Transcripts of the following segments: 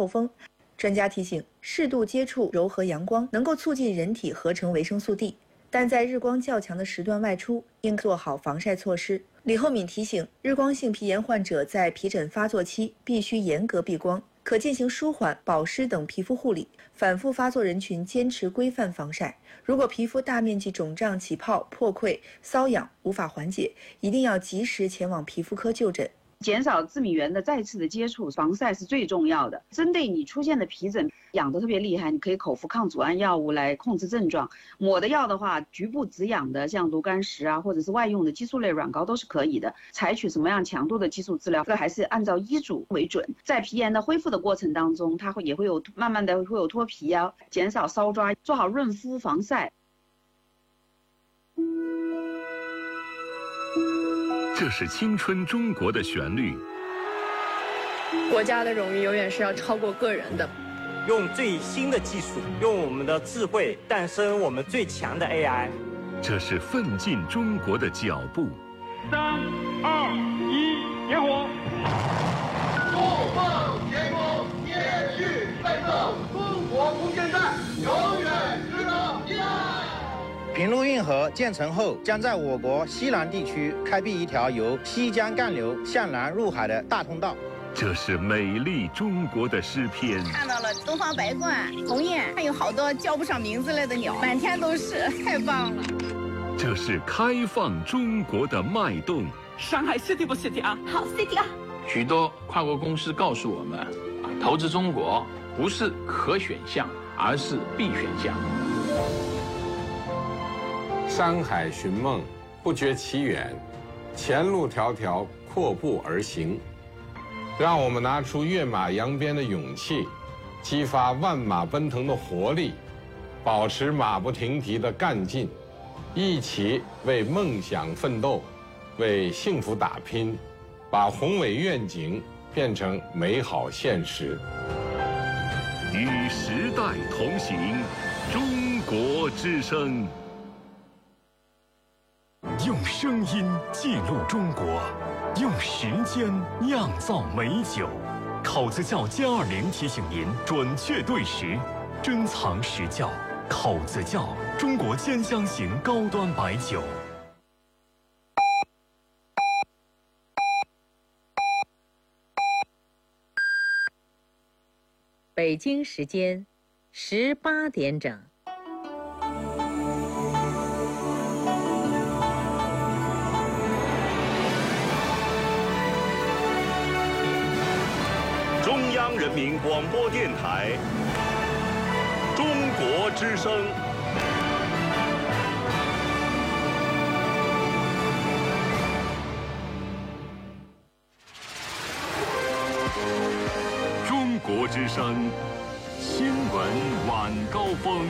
透风。专家提醒，适度接触柔和阳光能够促进人体合成维生素 D， 但在日光较强的时段外出，应做好防晒措施。李厚敏提醒，日光性皮炎患者在皮疹发作期必须严格避光，可进行舒缓、保湿等皮肤护理。反复发作人群坚持规范防晒。如果皮肤大面积肿胀、起泡、破溃、瘙痒无法缓解，一定要及时前往皮肤科就诊。 减少致敏源的再次的接触，防晒是最重要的。针对你出现的皮疹痒得特别厉害，你可以口服抗组胺药物来控制症状。抹的药的话，局部止痒的，像炉甘石啊，或者是外用的激素类软膏都是可以的。采取什么样强度的激素治疗，这个还是按照医嘱为准。在皮炎的恢复的过程当中，它也会有慢慢的会有脱皮啊，减少搔抓，做好润肤防晒。 这是青春中国的旋律。 国家的荣誉永远是要超过个人的。 用最新的技术，用我们的智慧诞生我们最强的 AI。 这是奋进中国的脚步。 3、2、1，点火！ 怒放天空，天续奋斗，中国空间站永远值得依赖。 平陆运河建成后，将在我国西南地区开辟一条由西江干流向南入海的大通道。 这是美丽中国的诗篇。 看到了东方白鹳、鸿雁，还有好多叫不上名字来的鸟，满天都是，太棒了。 这是开放中国的脉动。 上海 City 不 City 啊？ 好 City 啊！ 许多跨国公司告诉我们，投资中国不是可选项，而是必选项。 山海寻梦，不觉其远，前路迢迢，阔步而行。让我们拿出跃马扬鞭的勇气，激发万马奔腾的活力，保持马不停蹄的干劲，一起为梦想奋斗，为幸福打拼，把宏伟愿景变成美好现实。 与时代同行，中国之声。用声音记录中国，用时间酿造美酒。口子窖+20提醒您准确对时，珍藏实窖。口子窖，中国兼香型高端白酒。 北京时间18点整。 中央人民广播电台《中国之声》。中国之声新闻晚高峰。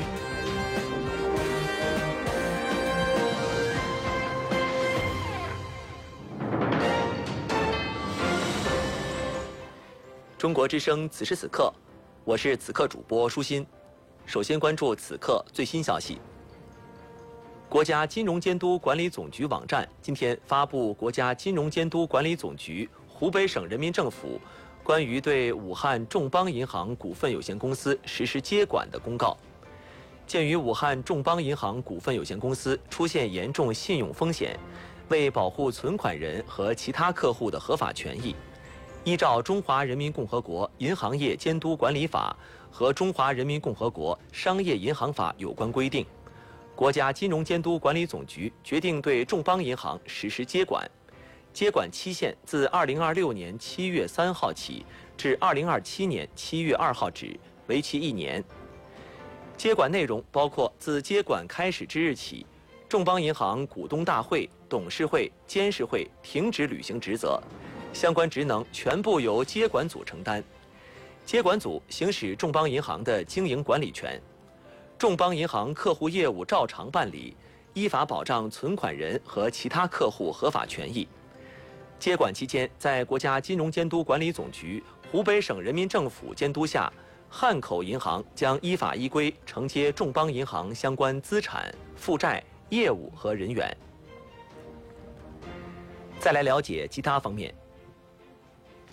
中国之声此时此刻，我是此刻主播舒心。首先关注此刻最新消息。国家金融监督管理总局网站今天发布国家金融监督管理总局、湖北省人民政府关于对武汉众邦银行股份有限公司实施接管的公告。鉴于武汉众邦银行股份有限公司出现严重信用风险，为保护存款人和其他客户的合法权益，依照《中华人民共和国银行业监督管理法》和《中华人民共和国商业银行法》有关规定，国家金融监督管理总局决定对众邦银行实施接管。接管期限自2026年7月3号起至2027年7月2号止，为期1年。接管内容包括自接管开始之日起，众邦银行股东大会、董事会、监事会停止履行职责，相关职能全部由接管组承担。接管组行使众邦银行的经营管理权，众邦银行客户业务照常办理，依法保障存款人和其他客户合法权益。接管期间，在国家金融监督管理总局、湖北省人民政府监督下，汉口银行将依法依规承接众邦银行相关资产、负债、业务和人员。再来了解其他方面。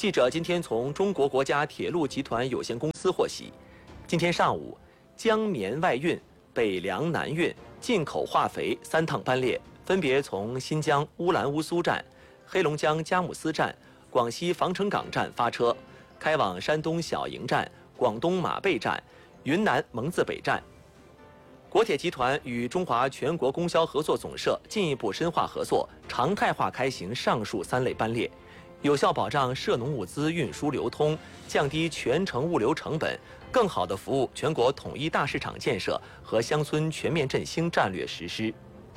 记者今天从中国国家铁路集团有限公司获悉，今天上午，江绵外运、北凉南运、进口化肥3趟班列分别从新疆乌兰乌苏站、黑龙江佳木斯站、广西防城港站发车，开往山东小营站、广东马背站、云南蒙自北站。国铁集团与中华全国供销合作总社进一步深化合作，常态化开行上述3类班列，有效保障涉农物资运输流通，降低全程物流成本，更好地服务全国统一大市场建设和乡村全面振兴战略实施。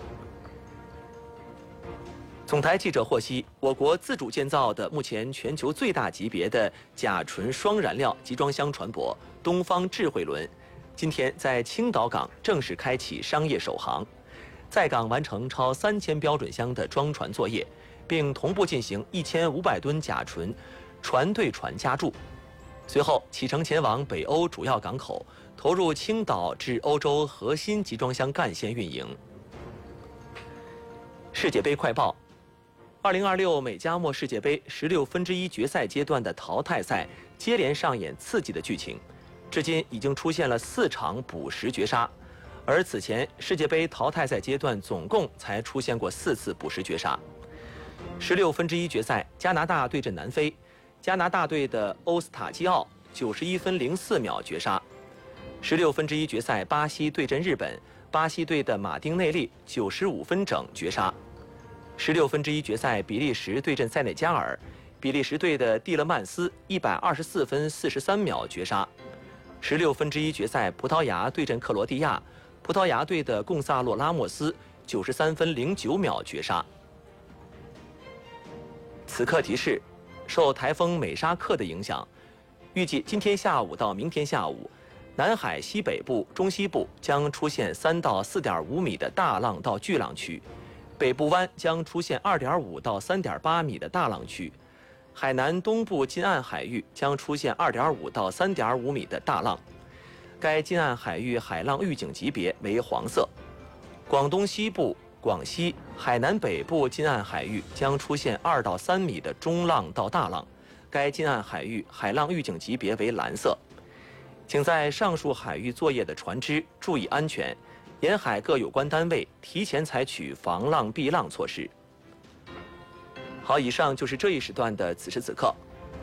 总台记者获悉，我国自主建造的目前全球最大级别的甲醇双燃料集装箱船舶“东方智慧轮”，今天在青岛港正式开启商业首航，在港完成超3000标准箱的装船作业，并同步进行1500吨甲醇船对船加注。随后启程前往北欧主要港口，投入青岛至欧洲核心集装箱干线运营。世界杯快报：2026美加墨世界杯16分之1决赛阶段的淘汰赛接连上演刺激的剧情，至今已经出现了4场补时绝杀，而此前世界杯淘汰赛阶段总共才出现过4次补时绝杀。16分之1决赛，加拿大对阵南非，加拿大队的欧斯塔基奥91分04秒绝杀。16分之1决赛，巴西对阵日本，巴西队的马丁内利95分整绝杀。16分之1决赛，比利时对阵塞内加尔，比利时队的蒂勒曼斯124分43秒绝杀。16分之1决赛，葡萄牙对阵克罗地亚，葡萄牙队的贡萨洛拉莫斯93分09秒绝杀。此刻提示：受台风美沙克的影响，预计今天下午到明天下午，南海西北部、中西部将出现3到4.5米的大浪到巨浪区，北部湾将出现2.5到3.8米的大浪区，海南东部近岸海域将出现2.5到3.5米的大浪，该近岸海域海浪预警级别为黄色。广东西部、广西、海南北部近岸海域将出现2到3米的中浪到大浪，该近岸海域海浪预警级别为蓝色。请在上述海域作业的船只注意安全，沿海各有关单位提前采取防浪避浪措施。好，以上就是这一时段的此时此刻。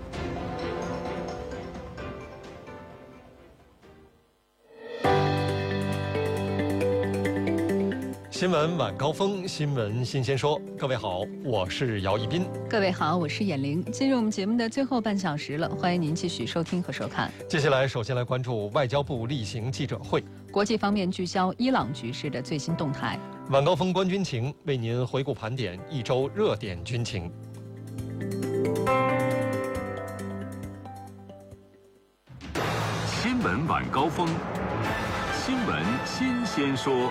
新闻晚高峰，新闻新鲜说。各位好，我是姚一斌。 各位好，我是闫玲。进入我们节目的最后半小时了，欢迎您继续收听和收看。 接下来，首先来关注外交部例行记者会。 国际方面聚焦伊朗局势的最新动态。 晚高峰观军情，为您回顾盘点一周热点军情。 新闻晚高峰，新闻新鲜说。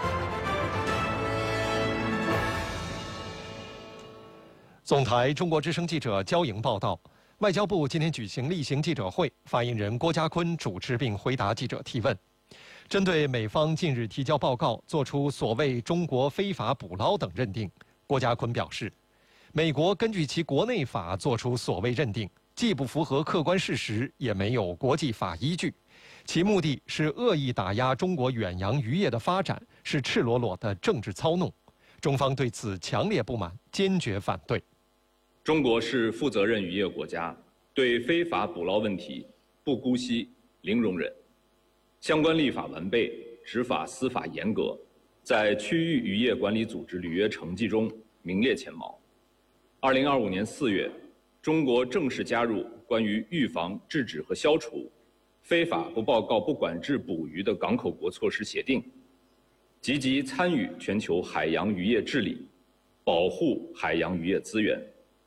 总台中国之声记者焦莹报道，外交部今天举行例行记者会，发言人郭家坤主持并回答记者提问。针对美方近日提交报告，作出所谓中国非法捕捞等认定，郭家坤表示，美国根据其国内法作出所谓认定，既不符合客观事实，也没有国际法依据，其目的是恶意打压中国远洋渔业的发展，是赤裸裸的政治操弄。中方对此强烈不满，坚决反对。 中国是负责任渔业国家，对非法捕捞问题不姑息、零容忍。相关立法完备，执法司法严格，在区域渔业管理组织履约成绩中名列前茅。2025年4月，中国正式加入关于预防、制止和消除非法不报告、不管制捕鱼的港口国措施协定，积极参与全球海洋渔业治理，保护海洋渔业资源。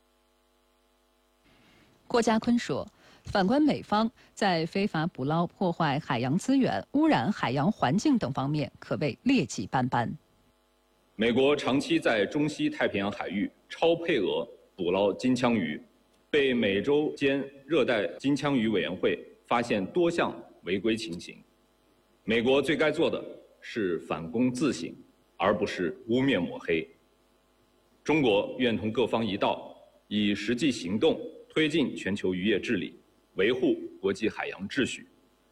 郭家坤说，反观美方在非法捕捞、破坏海洋资源、污染海洋环境等方面可谓劣迹斑斑。 美国长期在中西太平洋海域超配额捕捞金枪鱼，被美洲间热带金枪鱼委员会发现多项违规情形。美国最该做的是反躬自省，而不是污蔑抹黑。中国愿同各方一道，以实际行动推进全球渔业治理，维护国际海洋秩序。